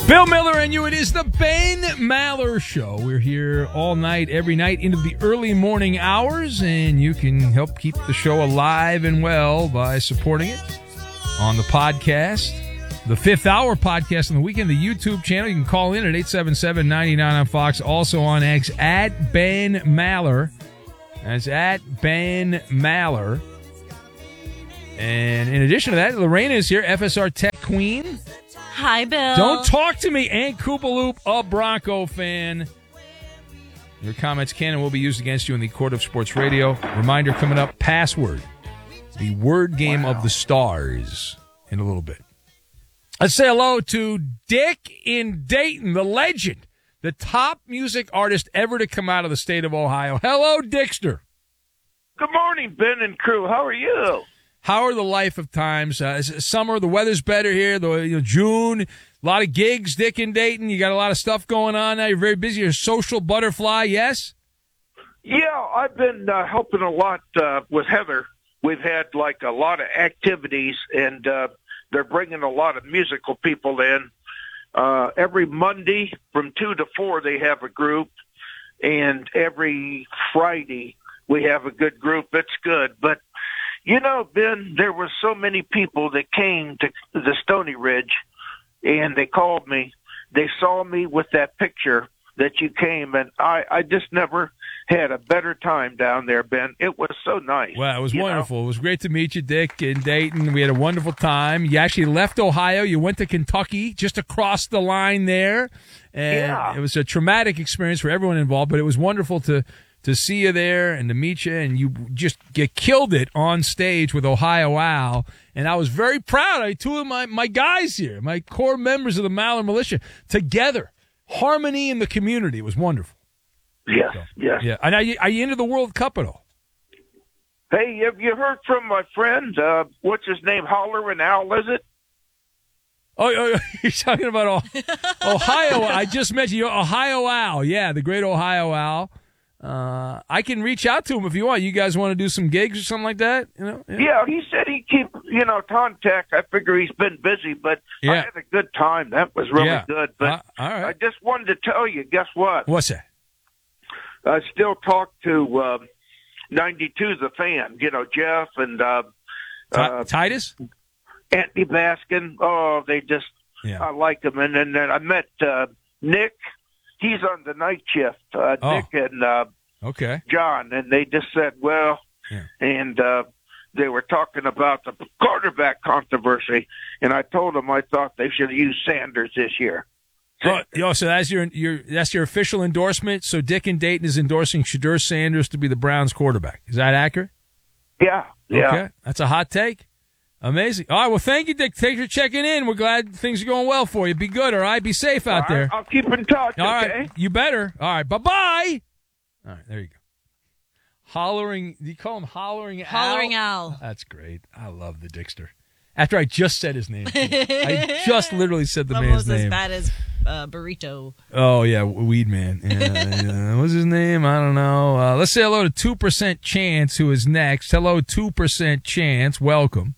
Bill Miller and you, it is the Ben Maller Show. We're here all night, every night, into the early morning hours, and you can help keep the show alive and well by supporting it on the podcast, the Fifth Hour podcast on the weekend, the YouTube channel. You can call in at 877-99 on Fox, also on X, at Ben Maller. That's at Ben Maller. And in addition to that, Lorena is here, FSR Tech Queen. Hi, Bill. Don't talk to me, Aunt Koopaloop, a Bronco fan. Your comments can and will be used against you in the court of sports radio. Reminder coming up, password, the word game of the stars in a little bit. Let's say hello to Dick in Dayton, the legend, the top music artist ever to come out of the state of Ohio. Hello, Dickster. Good morning, Ben and crew. How are you? How are the life of times? Summer, the weather's better here. June, a lot of gigs, Dick in Dayton. You got a lot of stuff going on now. You're very busy. You're a social butterfly, yes? Yeah, I've been helping a lot with Heather. We've had like a lot of activities, and they're bringing a lot of musical people in. Every Monday from 2 to 4 they have a group, and every Friday we have a good group. It's good, but you know, Ben, there were so many people that came to the Stony Ridge, and they called me. They saw me with that picture that you came, and I just never had a better time down there, Ben. It was so nice. Well, it was wonderful. It was great to meet you, Dick, in Dayton. We had a wonderful time. You actually left Ohio. You went to Kentucky, just across the line there. And It was a traumatic experience for everyone involved, but it was wonderful to see you there and to meet you, and you just killed it on stage with Ohio Al. And I was very proud. I had two of my guys here, my core members of the Maller Militia, together. Harmony in the community. It was wonderful. Yes, So, yes. Yeah. And are you into the World Cup at all? Hey, have you heard from my friend, what's his name, Holler Al, is it? Oh, you're talking about Ohio. I just mentioned you, Ohio Al. Yeah, the great Ohio Al. I can reach out to him if you want. You guys want to do some gigs or something like that? Yeah, he said he'd keep, contact. I figure he's been busy, but I had a good time. That was really good. But all right. I just wanted to tell you, guess what? What's that? I still talk to 92 the fan, Jeff and Titus? Anthony Baskin. Oh, they just, I like them. And then I met Nick. He's on the night shift, Nick and John, and they just said, and they were talking about the quarterback controversy, and I told them I thought they should use Sanders this year. So that's your official endorsement. So Dick in Dayton is endorsing Shedeur Sanders to be the Browns quarterback. Is that accurate? Yeah. Okay, that's a hot take. Amazing. All right, well, thank you, Dick. Thanks for checking in. We're glad things are going well for you. Be good, all right? Be safe out there. I'll keep in touch, all okay? Right, you better. All right, bye-bye. All right, there you go. Hollering, do you call him Hollering Al? Hollering Al. That's great. I love the Dickster. After I just said his name. I just literally said the man's name. Almost as bad as Burrito. Oh, yeah, Weed Man. What's his name? I don't know. Let's say hello to 2% Chance, who is next. Hello, 2% Chance. Welcome.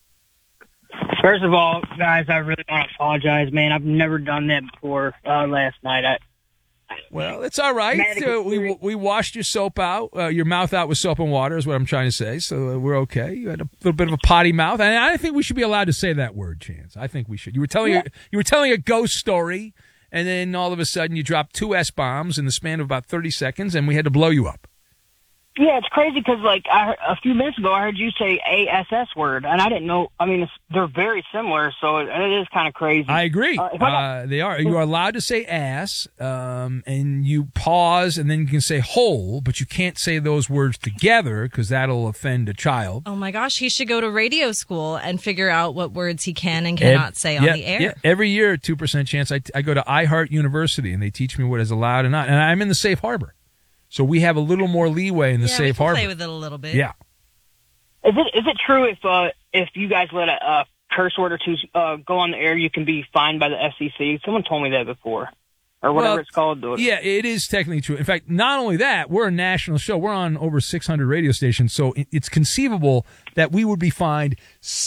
First of all, guys, I really want to apologize, man. I've never done that before last night. Well, it's all right. We washed your soap out, your mouth out with soap and water is what I'm trying to say, so we're okay. You had a little bit of a potty mouth, and I think we should be allowed to say that word, Chance. I think we should. You were telling a ghost story, and then all of a sudden you dropped 2 S-bombs in the span of about 30 seconds, and we had to blow you up. Yeah, it's crazy because, a few minutes ago I heard you say ASS word, and I didn't know. I mean, they're very similar, so it is kind of crazy. I agree. They are. You are allowed to say ass, and you pause, and then you can say hole, but you can't say those words together because that'll offend a child. Oh, my gosh. He should go to radio school and figure out what words he can and cannot say on the air. Yeah. Every year, 2% Chance, I go to iHeart University, and they teach me what is allowed and not, and I'm in the safe harbor. So we have a little more leeway in the safe harbor. Play with it a little bit. Yeah. Is it true if you guys let a curse word or two go on the air, you can be fined by the FCC? Someone told me that before. or whatever it's called. Yeah, it is technically true. In fact, not only that, we're a national show. We're on over 600 radio stations, so it's conceivable that we would be fined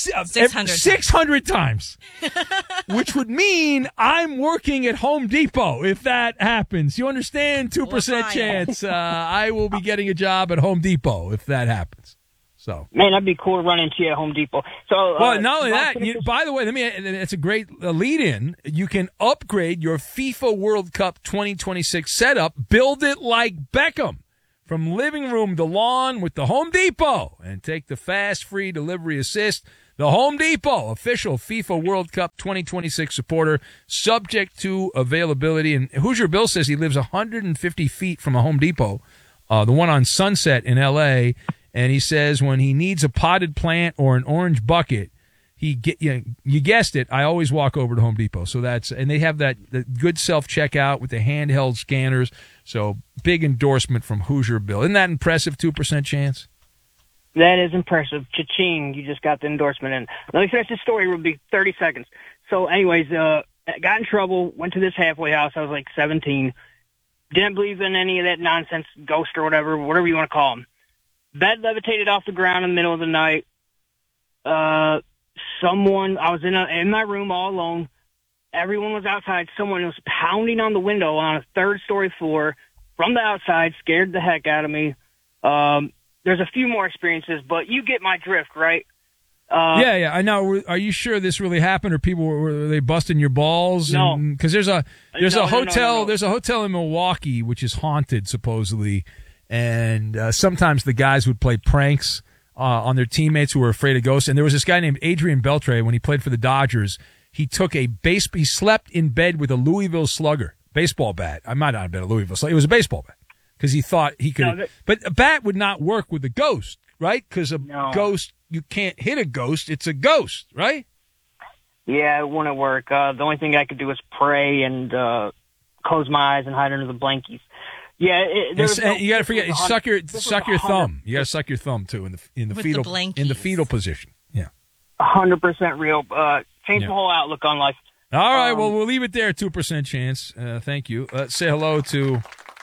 600 times, which would mean I'm working at Home Depot if that happens. You understand? 2% chance I will be getting a job at Home Depot if that happens. So, man, that'd be cool to run into you at Home Depot. So, well, not only that, by the way, it's a great lead-in. You can upgrade your FIFA World Cup 2026 setup, build it like Beckham, from living room to lawn with the Home Depot, and take the fast, free delivery assist. The Home Depot, official FIFA World Cup 2026 supporter, subject to availability. And Hoosier Bill says he lives 150 feet from a Home Depot, the one on Sunset in L.A., and he says when he needs a potted plant or an orange bucket, you guessed it, I always walk over to Home Depot. So and they have the good self-checkout with the handheld scanners. So big endorsement from Hoosier Bill. Isn't that impressive, 2% chance? That is impressive. Cha-ching, you just got the endorsement in. Let me finish this story. It will be 30 seconds. So anyways, got in trouble, went to this halfway house. I was like 17. Didn't believe in any of that nonsense, ghost or whatever you want to call them. Bed levitated off the ground in the middle of the night. I was in my room all alone. Everyone was outside. Someone was pounding on the window on a third-story floor from the outside, scared the heck out of me. There's a few more experiences, but you get my drift, right? Yeah, I know. Are you sure this really happened, or were they busting your balls? No, because there's a hotel. No. There's a hotel in Milwaukee which is haunted supposedly. And sometimes the guys would play pranks on their teammates who were afraid of ghosts. And there was this guy named Adrian Beltre when he played for the Dodgers. He slept in bed with a Louisville Slugger baseball bat. I might not have been a Louisville Slugger. It was a baseball bat because he thought he could. No, but a bat would not work with a ghost, right? Because ghost, you can't hit a ghost. It's a ghost, right? Yeah, it wouldn't work. The only thing I could do was pray and close my eyes and hide under the blankies. Yeah, you got to forget. Suck your thumb. You got to suck your thumb too in the fetal position. Yeah, 100% real. Changed my whole outlook on life. All right, well, we'll leave it there. 2% chance. Thank you. Let's say hello to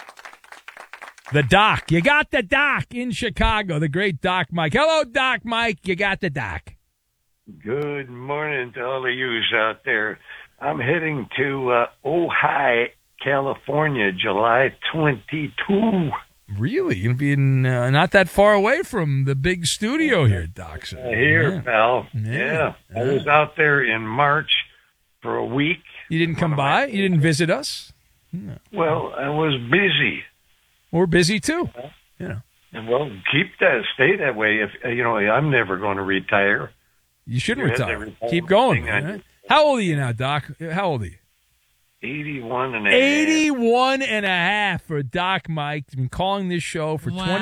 the Doc. You got the Doc in Chicago. The great Doc Mike. Hello, Doc Mike. You got the Doc. Good morning to all of yous out there. I'm heading to Ojai, California, July 22. Really? You'll be not that far away from the big studio here, Doc. Here, pal. Yeah. I was out there in March for a week. You didn't come by? You didn't visit us? No. Well, I was busy. We're busy, too. Well, stay that way. If I'm never going to retire. You shouldn't retire. Keep going. Right? How old are you now, Doc? How old are you? 81 and a half. 81 and a half for Doc Mike. He's been calling this show for 20.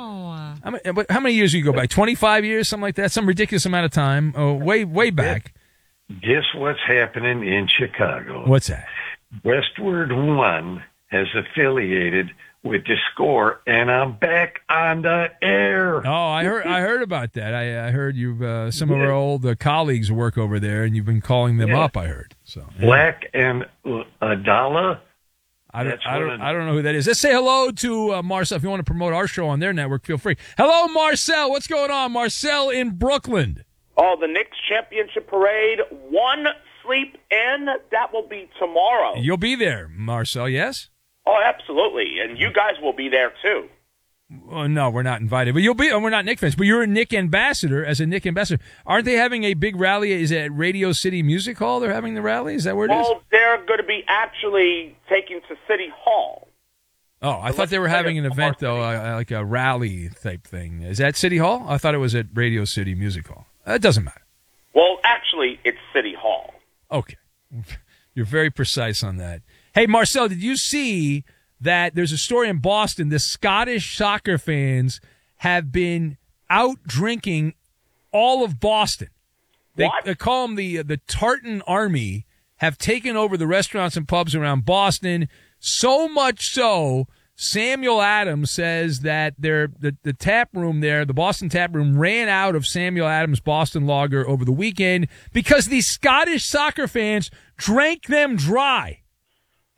How many years do you go back? 25 years, something like that? Some ridiculous amount of time. Oh, way back. Guess what's happening in Chicago? What's that? Westward One has affiliated with the Score, and I'm back on the air. Oh, I heard about that. I heard you've some of our old colleagues work over there, and you've been calling them up. I heard. So Black and Adala. I don't know who that is. Let's say hello to Marcel. If you want to promote our show on their network, feel free. Hello, Marcel. What's going on, Marcel in Brooklyn? Oh, the Knicks championship parade. One sleep in. That will be tomorrow. You'll be there, Marcel. Yes. Oh, absolutely, and you guys will be there too. Oh, no, we're not invited, but you'll be. We're not Knick fans, but you're a Knick ambassador. As a Knick ambassador, aren't they having a big rally? Is it at Radio City Music Hall? They're having the rally. Is that where it is? Well, they're going to be actually taking to City Hall. Oh, I thought they were having an event though, like a rally type thing. Is that City Hall? I thought it was at Radio City Music Hall. It doesn't matter. Well, actually, it's City Hall. Okay, you're very precise on that. Hey, Marcel, did you see that there's a story in Boston? The Scottish soccer fans have been out drinking all of Boston. They call them the Tartan Army, have taken over the restaurants and pubs around Boston. So much so, Samuel Adams says that the tap room there, the Boston tap room, ran out of Samuel Adams Boston Lager over the weekend because these Scottish soccer fans drank them dry.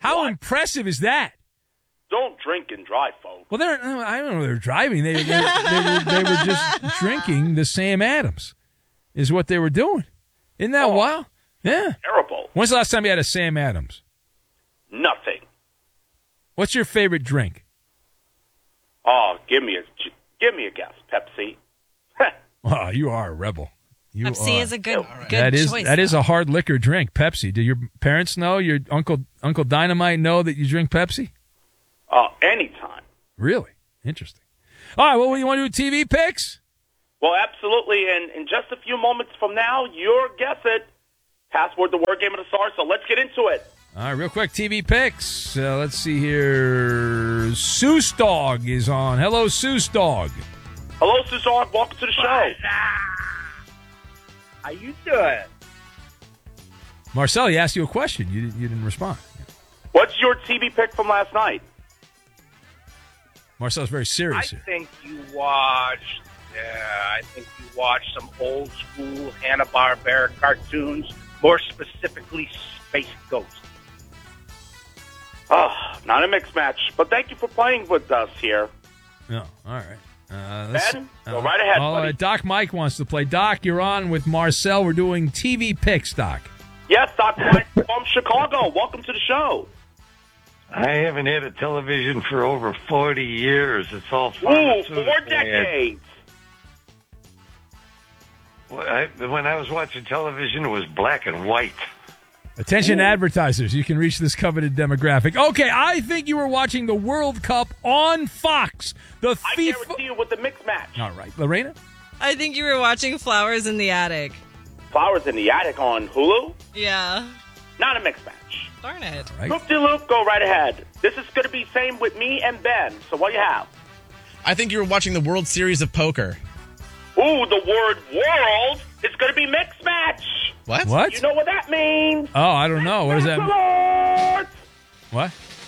How impressive is that? Don't drink and drive, folks. Well, I don't know. They were driving. They were just drinking the Sam Adams, is what they were doing. Isn't that wild? Yeah. Terrible. When's the last time you had a Sam Adams? Nothing. What's your favorite drink? Oh, give me a guess. Pepsi. Oh, you are a rebel. Pepsi is a good choice. That is a hard liquor drink, Pepsi. Do your parents know? Your Uncle Dynamite know that you drink Pepsi? Anytime. Really? Interesting. All right, well, you want to do TV picks? Well, absolutely. And in just a few moments from now, you'll guess it. Password, the word game of the star. So let's get into it. All right, real quick, TV picks. Let's see here. Seuss Dog is on. Hello, Seuss Dog. Hello, Seuss Dog. Welcome to the show. How you doing? Marcel, he asked you a question. You didn't respond. What's your TV pick from last night? Marcel's very serious here. I think you watched some old school Hanna-Barbera cartoons, more specifically Space Ghost. Oh, not a mixed match, but thank you for playing with us here. No, all right. Ben, go right ahead, buddy. Doc Mike wants to play. Doc, you're on with Marcel. We're doing TV picks, Doc. Yes, Doc Mike from Chicago. Welcome to the show. I haven't had a television for over 40 years. It's all pharmaceutical. 4 decades. When I was watching television, it was black and white. Attention advertisers, you can reach this coveted demographic. Okay, I think you were watching the World Cup on Fox. I guarantee you with the mixed match. All right. Lorena? I think you were watching Flowers in the Attic. Flowers in the Attic on Hulu? Yeah. Not a mixed match. Darn it. Right. Loop-de-loop, go right ahead. This is going to be same with me and Ben. So what do you have? I think you were watching the World Series of Poker. Ooh, the word world is going to be mixed match. What? You know what that means? Oh, I don't know. What does that mean? Alert! What?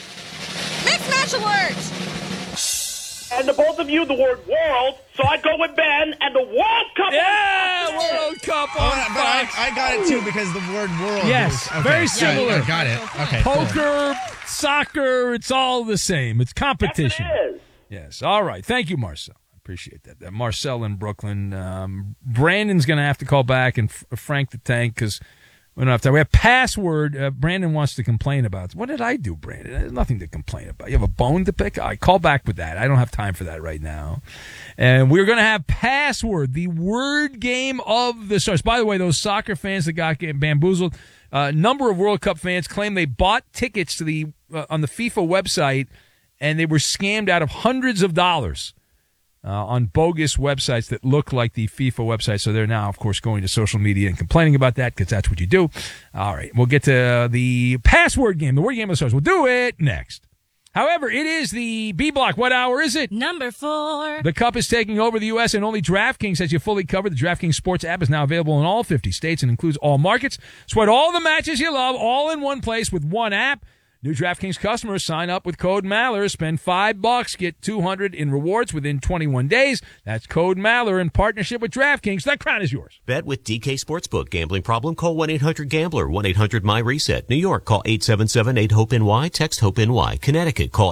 Mixed match alert! And to both of you, the word world. So I go with Ben and the World Cup. Yeah, World Cup on Fox. I got it too because the word world. Yes, very similar. Yeah, got it. Okay. Poker, soccer, it's all the same. It's competition. Yes, it is. Yes. All right. Thank you, Marcel. Appreciate that. Marcel in Brooklyn. Brandon's going to have to call back and Frank the Tank because we don't have time. We have password. Brandon wants to complain about. What did I do, Brandon? There's nothing to complain about. You have a bone to pick? I call back with that. I don't have time for that right now. And we're going to have password, the word game of the stars. By the way, those soccer fans that got bamboozled, a number of World Cup fans claim they bought tickets to the on the FIFA website and they were scammed out of hundreds of dollars. On bogus websites that look like the FIFA website. So they're now, of course, going to social media and complaining about that because that's what you do. All right. We'll get to the password game, the word game of the stars. We'll do it next. However, it is the B block. What hour is it? Number 4. The Cup is taking over the U.S. and only DraftKings has you fully covered. The DraftKings Sports app is now available in all 50 states and includes all markets. Sweat all the matches you love all in one place with one app. New DraftKings customers sign up with code Maller. Spend $5, get $200 in rewards within 21 days. That's code Maller in partnership with DraftKings. That crown is yours. Bet with DK Sportsbook. Gambling problem? Call 1-800-GAMBLER. 1-800-MY-RESET. New York, call 877-8-HOPE-NY. Text HOPE-NY. Connecticut, call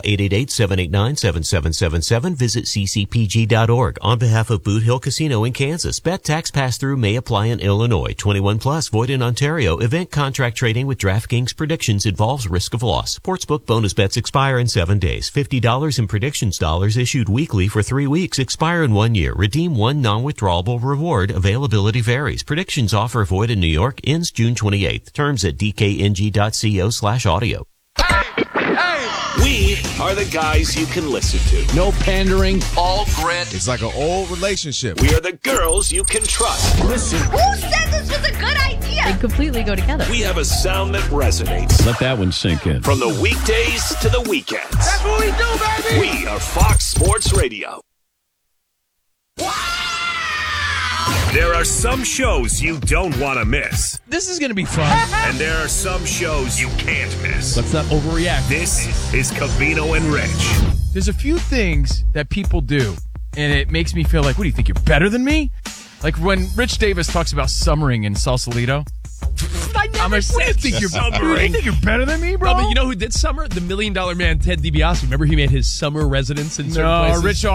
888-789-7777. Visit ccpg.org. On behalf of Boot Hill Casino in Kansas, bet tax pass-through may apply in Illinois. 21 plus, void in Ontario. Event contract trading with DraftKings predictions involves risk of loss. Sportsbook bonus bets expire in 7 days. $50 in predictions dollars issued weekly for 3 weeks. Expire in 1 year. Redeem one non-withdrawable reward. Availability varies. Predictions offer void in New York. Ends June 28th. Terms at dkng.co/audio. We are the guys you can listen to. No pandering, all grit. It's like an old relationship. We are the girls you can trust. Listen. Who said this was a good idea? They completely go together. We have a sound that resonates. Let that one sink in. From the weekdays to the weekends. That's what we do, baby! We are Fox Sports Radio. There are some shows you don't want to miss. This is going to be fun. And there are some shows you can't miss. Let's not overreact. This is Covino and Rich. There's a few things that people do, and it makes me feel like, what do you think, you're better than me? Like when Rich Davis talks about summering in Sausalito. I summer suits. You think you're better than me, bro? But you know who did summer? The $1 Million Man, Ted DiBiase. Remember he made his summer residence in certain places? Rich